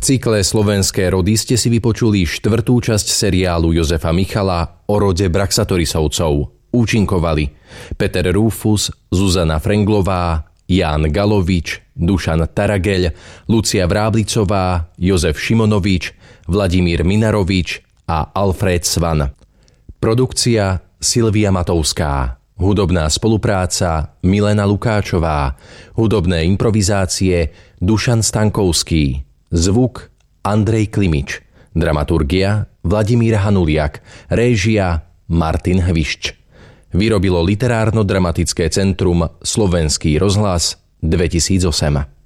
cykle Slovenské rody ste si vypočuli štvrtú časť seriálu Jozefa Michala o rode Braxatorisovcov. Účinkovali Peter Rúfus, Zuzana Frenglová, Ján Galovič, Dušan Tarageľ, Lucia Vráblicová, Jozef Šimonovič, Vladimír Minarovič a Alfred Svan. Produkcia Silvia Matovská. Hudobná spolupráca Milena Lukáčová. Hudobné improvizácie Dušan Stankovský. Zvuk Andrej Klimič. Dramaturgia Vladimír Hanuliak. Réžia Martin Hvišč. Vyrobilo Literárno-dramatické centrum Slovenský rozhlas 2008.